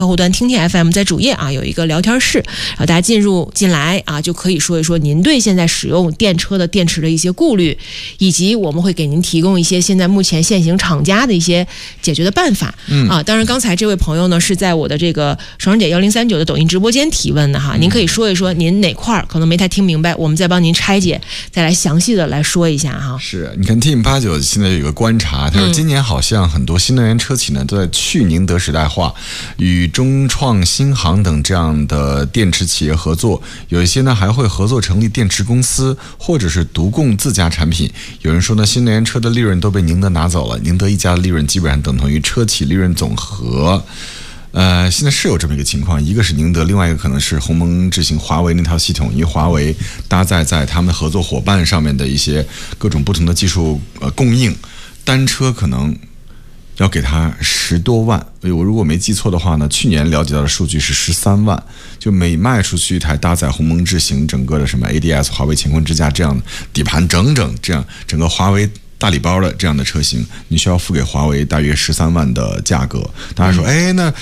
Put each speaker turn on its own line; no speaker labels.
客户端听听 FM 在主页啊有一个聊天室，然后大家进来啊，就可以说一说您对现在使用电车的电池的一些顾虑，以及我们会给您提供一些现在目前现行厂家的一些解决的办法。当然刚才这位朋友呢是在我的这个爽姐1039的抖音直播间提问的哈，您可以说一说您哪块可能没太听明白，我们再帮您拆解，再来详细的来说一下哈。
是，你看 Team89 现在有一个观察，他说今年好像很多新能源车企呢都在去宁德时代化，与中创新航等这样的电池企业合作，有一些呢还会合作成立电池公司，或者是独供自家产品。有人说呢，新能源车的利润都被宁德拿走了，宁德一家的利润基本上等同于车企利润总和。现在是有这么一个情况，一个是宁德，另外一个可能是鸿蒙智行华为那套系统，因为华为搭载在他们合作伙伴上面的一些各种不同的技术供应，单车可能要给他10多万，我如果没记错的话呢，去年了解到的数据是13万，就每卖出去一台搭载鸿蒙智行整个的什么 ADS 华为乾坤支架这样底盘这样整个华为大礼包的这样的车型，你需要付给华为大约13万的价格。大家说，那